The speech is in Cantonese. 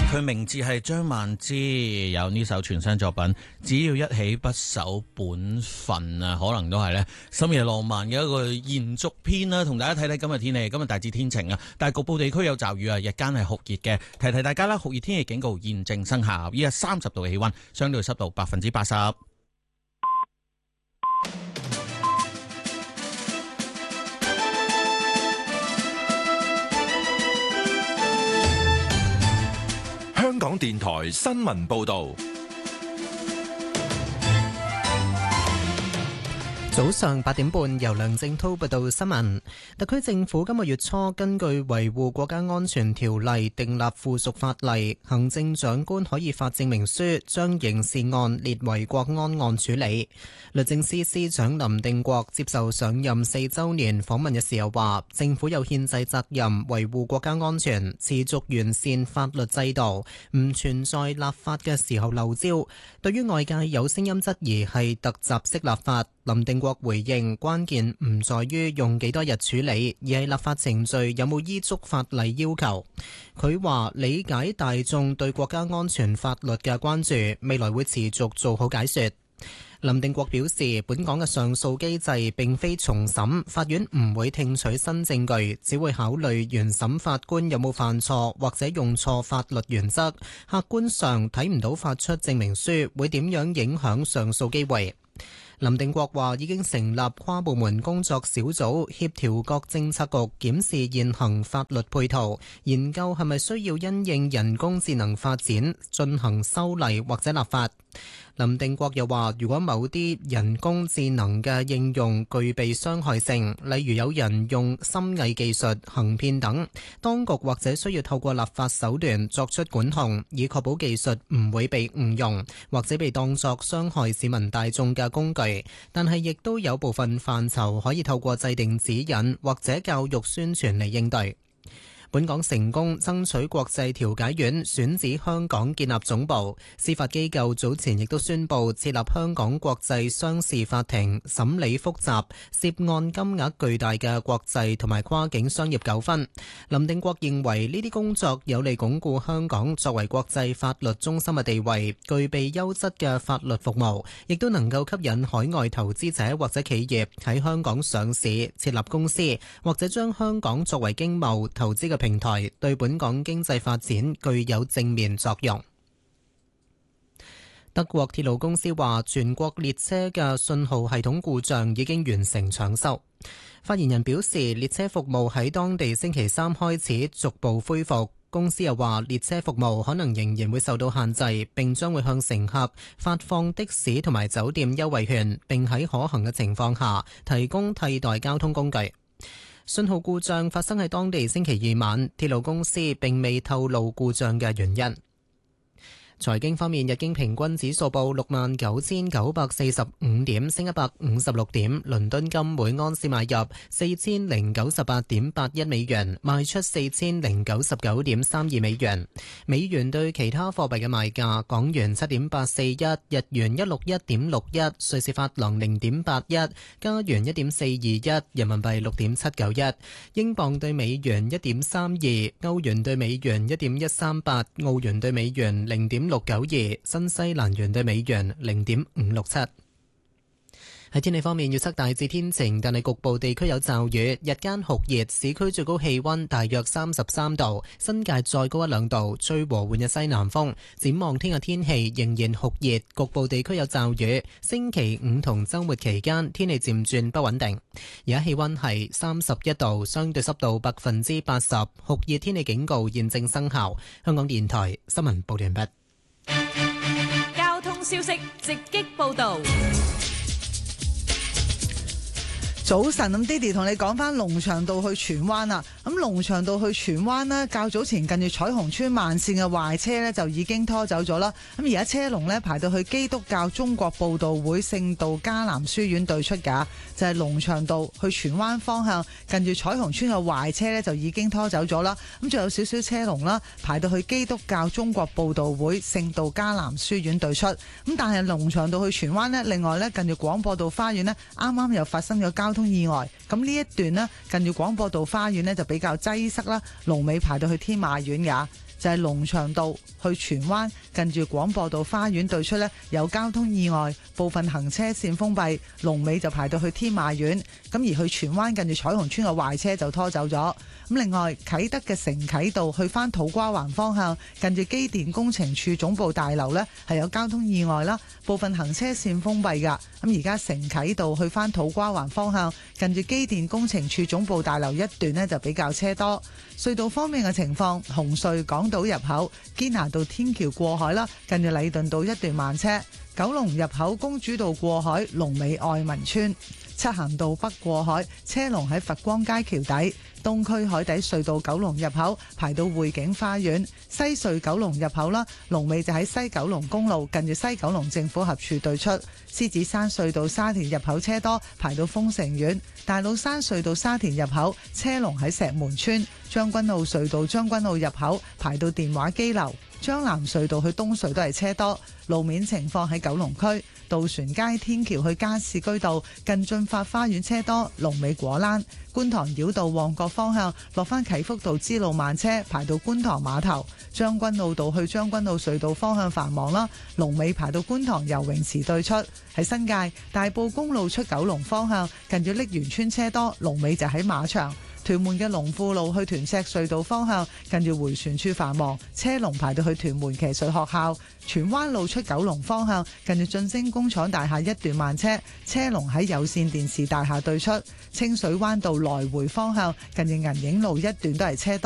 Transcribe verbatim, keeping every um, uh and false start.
佢名字係張曼芝，有呢首全新作品，只要一起不守本分啊，可能都係咧深夜浪漫嘅一個延續篇啦。同大家睇睇今日天氣，今日大致天晴啊，但係局部地區有驟雨啊，日間係酷熱嘅。提提大家啦，酷熱天氣警告現正生效。依家三十度嘅氣溫，相對濕度百分之八十。 香港電台新聞報道。 早上八點半，由梁正滔報道新聞。特區政府今個月初根據維護國家安全條例訂立附屬法例，行政長官可以發證明書，將刑事案列為國安案處理。律政司司長林定國接受上任四週年訪問嘅時候話，政府有憲制責任維護國家安全，持續完善法律制度，唔存在立法嘅時候漏招。對於外界有聲音質疑係突襲式立法，林定國回應，關鍵唔在於用幾多日處理，而係立法程序有冇依足法例要求。佢話理解大眾對國家安全法律嘅關注，未來會持續做好解說。林定國表示，本港嘅上訴機制並非重審，法院唔會聽取新證據，只會考慮原審法官有冇犯錯或者用錯法律原則。客觀上睇唔到發出證明書會點樣影響上訴機會。林定國話已經成立跨部門工作小組，協調各政策局檢視現行法律配套，研究係咪需要因應人工智能發展進行修例或者立法。林定國又話，如果某啲人工智能嘅應用具備傷害性，例如有人用深偽技術行騙等，當局或者需要透過立法手段作出管控，以確保技術唔會被誤用，或者被當作傷害市民大眾嘅工具。但係亦都有部分範疇可以透過制定指引或者教育宣傳嚟應對。本港成功爭取國際調解院選址香港建立總部，司法機構早前亦都宣布設立香港國際商事法庭，審理複雜涉案金額巨大嘅國際同埋跨境商業糾紛。林定國認為呢啲工作有利鞏固香港作為國際法律中心嘅地位，具備優質嘅法律服務，亦都能夠吸引海外投資者或者企業喺香港上市設立公司，或者將香港作為經貿投資嘅平台，對本港經濟發展具有正面作用。德國鐵路公司話，全國列車嘅信號系統故障已經完成搶修。發言人表示，列車服務喺當地星期三開始逐步恢復。公司又話，列車服務可能仍然會受到限制，並將會向乘客發放的士同埋酒店優惠券，並喺可行嘅情況下提供替代交通工具。信號故障發生喺當地星期二晚，鐵路公司並未透露故障嘅原因。財經方面，日經平均指數報六萬九千九百四十五點，升一百五十六點。倫敦金每安士買入四千零九十八點八一美元，賣出四千零九十九點三二美元。美元對其他貨幣嘅賣價：港元七點八四一，日元一六一點六一，瑞士法郎零點八一，加元一點四二一，人民幣六點七九一，英鎊對美元一點三二，歐元對美元一點一三八，澳元對美元零點六九二，新西蘭元對美元零點五六七。喺天氣方面，預測大致天晴，但係局部地區有驟雨，日間酷熱，市區最高氣溫大約三十三度，新界再高一兩度，吹和緩嘅西南風。展望聽日天氣仍然酷熱，局部地區有驟雨。星期五同週末期間天氣漸轉不穩定。而家氣溫係三十一度，相對濕度百分之八十，酷熱天氣警告現正生效。香港電台新聞報完畢。 交通消息直擊報道。 早晨，咁 Diddy 同你講翻龍翔道去荃灣啦。咁龍翔道去荃灣呢，較早前近住彩虹村慢線嘅壞車呢，就已經拖走咗啦。咁而家車龍呢，排到去基督教中國佈道會聖道迦南書院對出㗎，就係龍翔道去荃灣方向近住彩虹村嘅壞車呢，就已經拖走咗啦。咁仲有少少車龍啦，排到去基督教中國佈道會聖道迦南書院對出。咁但係龍翔道去荃灣呢，另外呢，近住廣播道花園呢，啱啱又發生咗交通意外，咁呢一段呢，近住廣播道花園呢，就比較擠塞啦，龍尾排到去天馬苑㗎。 就係龍翔道去荃灣近住廣播道花園對出呢，有交通意外，部分行車線封閉，龍尾就排到去天馬苑。咁而去荃灣近住彩虹村嘅壞車就拖走咗。咁另外啟德嘅承啟道去返土瓜灣方向近住機電工程處總部大樓呢，係有交通意外啦，部分行車線封閉㗎。咁而家承啟道去返土瓜灣方向近住機電工程處總部大樓一段呢，就比較車多。隧道方面嘅情況，紅隧港島入口堅拿道天橋過海啦，近住禮頓道一段慢車；九龍入口公主道過海龍尾愛民村，漆咸道北過海車龍喺佛光街橋底；東區海底隧道九龍入口排到匯景花園，西隧九龍入口啦，龍尾就喺西九龍公路近住西九龍政府合署對出；獅子山隧道沙田入口車多排到豐城苑，大老山隧道沙田入口車龍喺石門村，將軍澳隧道將軍澳入口排到電話機樓，將南隧道去東隧都係車多。路面情況喺九龍區渡船街天橋去加士居道近駿發花園車多，龍尾果欄；觀塘繞道旺角方向落返啟福道支路慢車排到觀塘碼頭，將軍澳道去將軍澳隧道方向繁忙啦，龍尾排到觀塘游泳池對出。喺新界大埔公路出九龍方向近住瀝源村車多，龍尾就喺馬場。屯門嘅龍富路去屯赤隧道方向近住迴旋處繁忙，車龍排到去屯門騎術學校；荃灣路出九龍方向近住晉升工廠大廈一段慢車，車龍喺有線電視大廈對出；清水灣道來回方向近住銀影路一段都係車多。